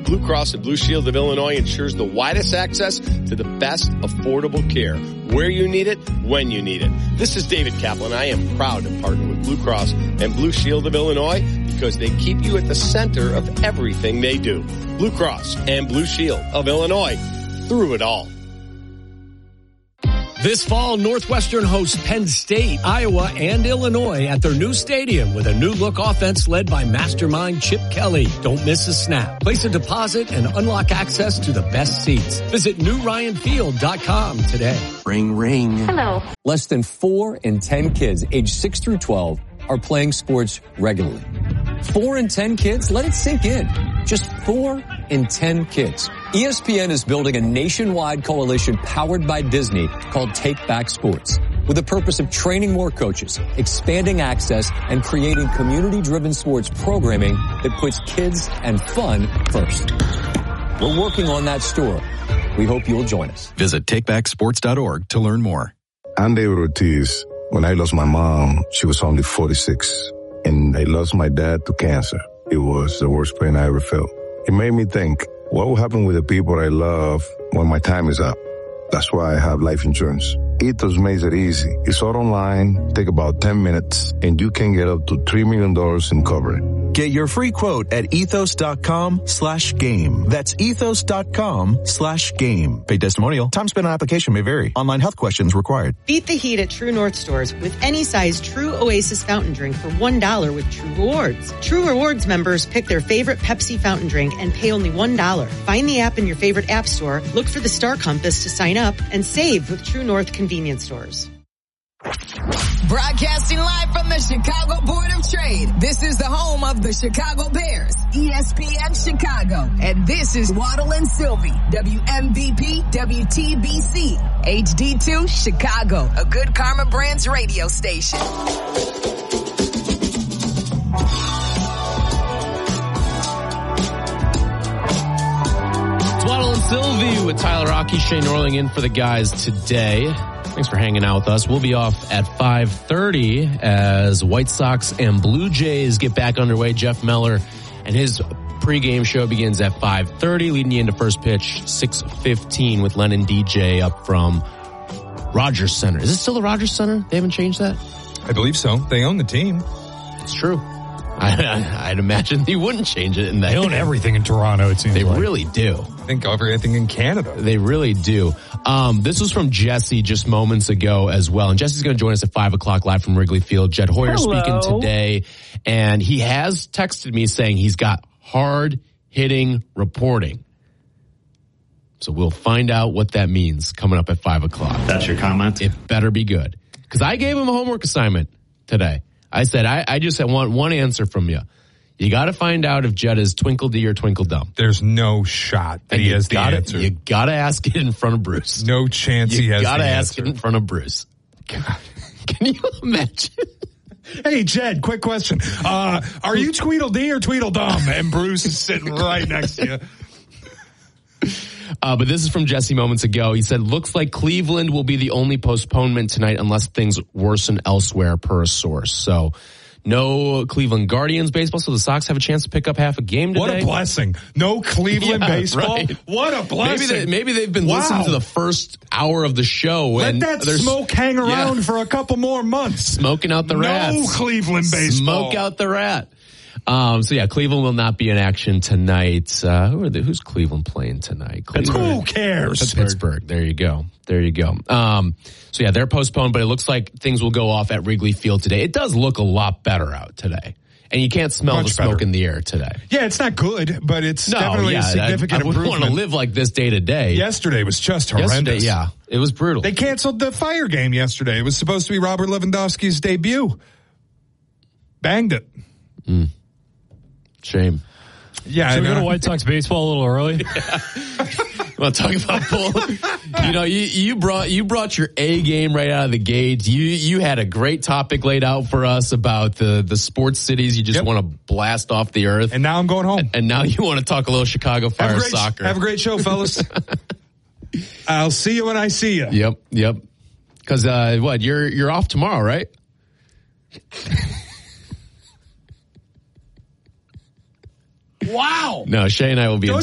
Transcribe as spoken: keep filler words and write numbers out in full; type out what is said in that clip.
Blue Cross and Blue Shield of Illinois ensures the widest access to the best affordable care, where you need it, when you need it. This is David Kaplan. I am proud to partner with Blue Cross and Blue Shield of Illinois because they keep you at the center of everything they do. Blue Cross and Blue Shield of Illinois, through it all. This fall, Northwestern hosts Penn State, Iowa, and Illinois at their new stadium with a new-look offense led by mastermind Chip Kelly. Don't miss a snap. Place a deposit and unlock access to the best seats. Visit new ryan field dot com today. Ring, ring. Hello. Less than four in ten kids aged six through twelve are playing sports regularly. Four in ten kids? Let it sink in. Just four in ten kids. E S P N is building a nationwide coalition powered by Disney called Take Back Sports, with the purpose of training more coaches, expanding access, and creating community-driven sports programming that puts kids and fun first. We're working on that story. We hope you'll join us. Visit take back sports dot org to learn more. I'm David Ortiz. When I lost my mom, she was only forty-six, and I lost my dad to cancer. It was the worst pain I ever felt. It made me think, what will happen with the people I love when my time is up? That's why I have life insurance. Ethos makes it easy. It's all online, take about ten minutes, and you can get up to three million dollars in coverage. Get your free quote at ethos.com slash game. That's ethos.com slash game. Paid testimonial. Time spent on application may vary. Online health questions required. Beat the heat at True North stores with any size True Oasis fountain drink for one dollar with True Rewards. True Rewards members pick their favorite Pepsi fountain drink and pay only one dollar. Find the app in your favorite app store, look for the Star Compass to sign up, and save with True North convenience stores. Broadcasting live from the Chicago Board of Trade. This is the home of the Chicago Bears, E S P N Chicago. And this is Waddle and Sylvie, W M V P, W T B C, H D two Chicago, a Good Karma Brands radio station. It's Waddle and Sylvie with Tyler Rocky, Shane Norling in for the guys today. Thanks for hanging out with us. We'll be off at five thirty as White Sox and Blue Jays get back underway. Jeff Meller and his pregame show begins at five thirty, leading you into first pitch six fifteen with Lennon D J up from Rogers Center. Is it still the Rogers Center? They haven't changed that? I believe so. They own the team. It's true. I, I, I'd imagine they wouldn't change it in that. They own everything in Toronto, it seems They like. really do. I think everything in Canada. They really do. Um, this was from Jesse just moments ago as well. And Jesse's going to join us at five o'clock live from Wrigley Field. Jed Hoyer Hello. speaking today. And he has texted me saying he's got hard-hitting reporting. So we'll find out what that means coming up at five o'clock. That's your comment? It better be good. Because I gave him a homework assignment today. I said, I, I just want one answer from you. You got to find out if Jed is Twinkle Dee or Twinkle Dumb. There's no shot that and he has the gotta, answer. You got to ask it in front of Bruce. No chance you he has the answer. You got to ask it in front of Bruce. God, can you imagine? Hey, Jed, quick question. Uh, are you Tweedledee or Tweedledum? And Bruce is sitting right next to you. Uh, but this is from Jesse moments ago. He said, looks like Cleveland will be the only postponement tonight unless things worsen elsewhere per a source. So no Cleveland Guardians baseball, so the Sox have a chance to pick up half a game today. What a blessing. No Cleveland yeah, baseball? Right. What a blessing. Maybe, they, maybe they've been wow. listening to the first hour of the show. Let and that smoke hang around yeah. for a couple more months. Smoking out the no rats. No Cleveland baseball. Smoke out the rat. Um, so yeah, Cleveland will not be in action tonight. Uh, who are the, who's Cleveland playing tonight? Cleveland. Who cares? Pittsburgh. Pittsburgh. There you go. There you go. Um, so yeah, they're postponed, but it looks like things will go off at Wrigley Field today. It does look a lot better out today. And you can't smell Much the smoke better. in the air today. Yeah, it's not good, but it's no, definitely yeah, a significant I, I wouldn't improvement. want to live like this day to day. Yesterday was just horrendous. Yesterday, yeah, it was brutal. They canceled the Fire game yesterday. It was supposed to be Robert Lewandowski's debut. Banged it. Mm. Shame. Yeah, Should I we know. go to White Sox baseball a little early? Yeah. Well, talk about bull. You know, you, you brought you brought your A game right out of the gate. You you had a great topic laid out for us about the the sports cities you just yep. want to blast off the earth. And now I'm going home. And, and now you want to talk a little Chicago Fire have great, soccer. Have a great show, fellas. I'll see you when I see you. Yep, yep. Because uh, what you're you're off tomorrow, right? Wow. No, Shay and I will be Don't in